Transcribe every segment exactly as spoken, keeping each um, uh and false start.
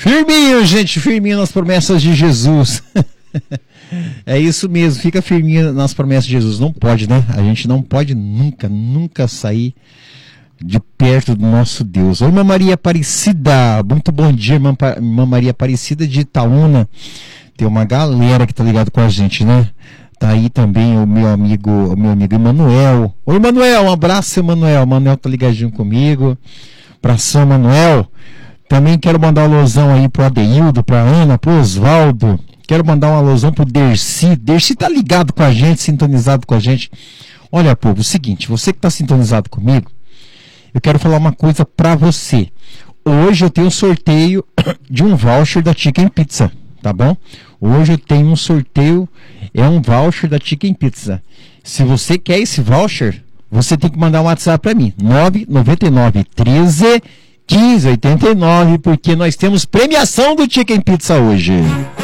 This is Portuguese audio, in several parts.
Firminho, gente, firminho nas promessas de Jesus. É isso mesmo, fica firminho nas promessas de Jesus. Não pode, né? A gente não pode nunca, nunca sair de perto do nosso Deus. Oi, irmã Maria Aparecida, muito bom dia, irmã, irmã Maria Aparecida de Itaúna. Tem uma galera que tá ligado com a gente, né? Tá aí também o meu amigo, o meu amigo Emanuel. Oi, Emanuel, um abraço, Emanuel. O Emanuel tá ligadinho comigo. Abração, Emanuel. Também quero mandar um alusão aí pro Adeildo, pra Ana, pro Osvaldo. Quero mandar uma alusão pro Dercy. Dercy tá ligado com a gente, sintonizado com a gente. Olha, povo, o seguinte, você que tá sintonizado comigo, eu quero falar uma coisa pra você. Hoje eu tenho um sorteio de um voucher da Chicken Pizza, tá bom? Hoje eu tenho um sorteio, é um voucher da Chicken Pizza. Se você quer esse voucher, você tem que mandar um WhatsApp pra mim, nove nove nove, treze, quinze, oitenta e nove, porque nós temos premiação do Chicken Pizza hoje.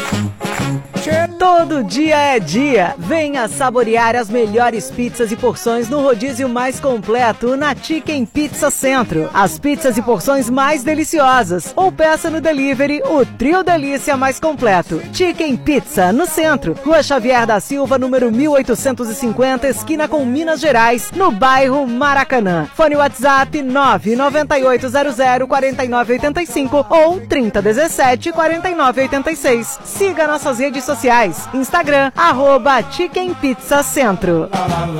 Todo dia é dia. Venha saborear as melhores pizzas e porções no rodízio mais completo na Chicken Pizza Centro. As pizzas e porções mais deliciosas. Ou peça no delivery o trio delícia mais completo. Chicken Pizza no Centro, Rua Xavier da Silva, número mil oitocentos e cinquenta, esquina com Minas Gerais, no bairro Maracanã. Fone WhatsApp nove nove oito zero zero quatro nove oito cinco ou trinta dezessete quarenta e nove oitenta e seis. Siga nossas redes sociais. Instagram, arroba Chicken Pizza Centro.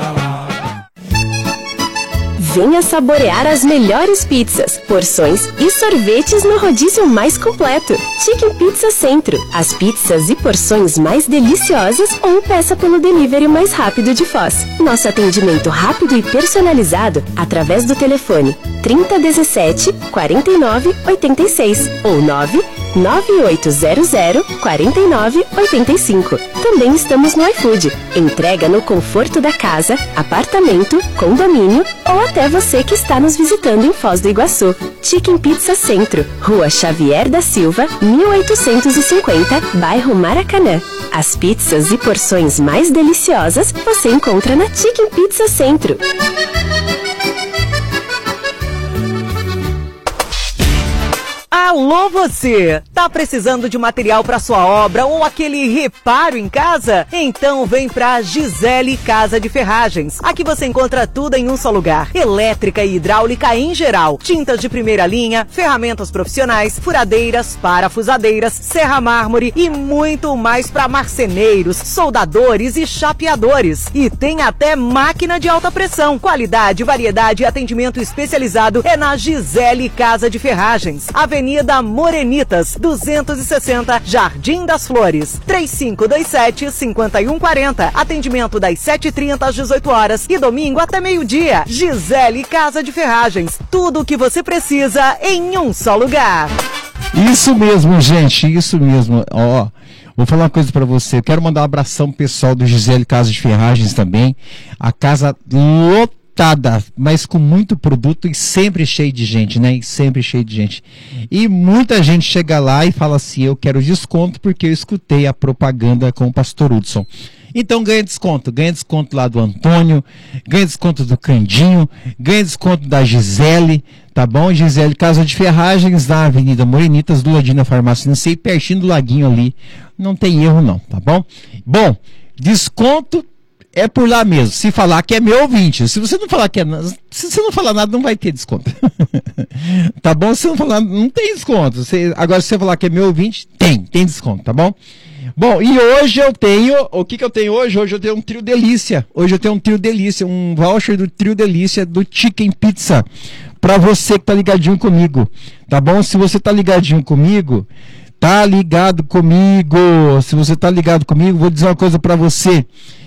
Venha saborear as melhores pizzas, porções e sorvetes no rodízio mais completo. Chicken Pizza Centro. As pizzas e porções mais deliciosas ou peça pelo delivery mais rápido de Foz. Nosso atendimento rápido e personalizado através do telefone trinta dezessete quarenta e nove oitenta e seis ou nove nove oito zero zero quatro nove oito cinco. Também estamos no iFood. Entrega no conforto da casa, apartamento, condomínio ou até você que está nos visitando em Foz do Iguaçu. Chicken Pizza Centro, Rua Xavier da Silva, mil oitocentos e cinquenta, bairro Maracanã. As pizzas e porções mais deliciosas você encontra na Chicken Pizza Centro. Alô você! Tá precisando de material para sua obra ou aquele reparo em casa? Então vem pra Gisele Casa de Ferragens. Aqui você encontra tudo em um só lugar. Elétrica e hidráulica em geral. Tintas de primeira linha, ferramentas profissionais, furadeiras, parafusadeiras, serra mármore e muito mais para marceneiros, soldadores e chapeadores. E tem até máquina de alta pressão. Qualidade, variedade e atendimento especializado é na Gisele Casa de Ferragens. Avenida Morenitas, duzentos e sessenta, Jardim das Flores. três cinco dois sete, cinco um quatro zero. Atendimento das sete e trinta às dezoito horas e domingo até meio-dia. Gisele Casa de Ferragens. Tudo o que você precisa em um só lugar. Isso mesmo, gente, isso mesmo. Ó, vou falar uma coisa pra você. Eu quero mandar um abração pro pessoal do Gisele Casa de Ferragens também. A casa lotada, mas com muito produto e sempre cheio de gente, né? E sempre cheio de gente. E muita gente chega lá e fala assim, eu quero desconto porque eu escutei a propaganda com o pastor Hudson. Então ganha desconto, ganha desconto lá do Antônio, ganha desconto do Candinho, ganha desconto da Gisele, tá bom? Gisele Casa de Ferragens, na Avenida Morenitas, do ladinho da Farmácia Nincei, pertinho do laguinho ali. Não tem erro não, tá bom? Bom, desconto é por lá mesmo. Se falar que é meu ouvinte, se você não falar que é, se você não falar nada, não vai ter desconto. Tá bom? Se você não falar, não tem desconto. Você, agora, se você falar que é meu ouvinte, tem, tem desconto, tá bom? Bom, e hoje eu tenho, o que que eu tenho hoje? Hoje eu tenho um trio delícia. Hoje eu tenho um trio delícia, um voucher do trio delícia do Chicken Pizza. Pra você que tá ligadinho comigo, tá bom? Se você tá ligadinho comigo, tá ligado comigo. Se você tá ligado comigo, vou dizer uma coisa pra você.